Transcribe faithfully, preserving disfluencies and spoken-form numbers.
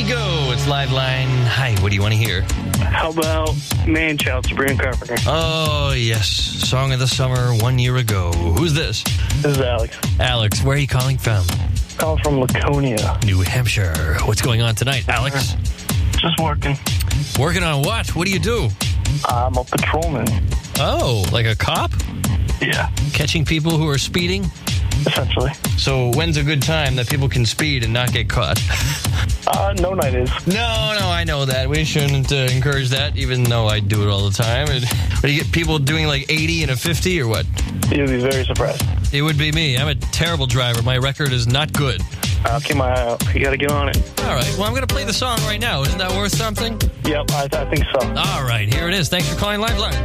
go. It's Live Line. Hi, what do you want to hear? How about Man Child, Sabrina Carpenter? Oh, yes. Song of the summer one year ago. Who's this? This is Alex. Alex, where are you calling from? Calling from Laconia. New Hampshire. What's going on tonight, Alex? Just working. Working on what? What do you do? I'm a patrolman. Oh, like a cop? Yeah, Catching people who are speeding? essentially. So when's a good time that people can speed and not get caught? Uh, no night is. No, no, I know that. We shouldn't uh, encourage that, even though I do it all the time. And, but you get people doing like eighty and a fifty or what? You'll be very surprised. It would be me. I'm a terrible driver. My record is not good. I'll keep my eye out. You gotta get on it. All right. Well, I'm going to play the song right now. Isn't that worth something? Yep, I, I think so. All right. Here it is. Thanks for calling Lifeline.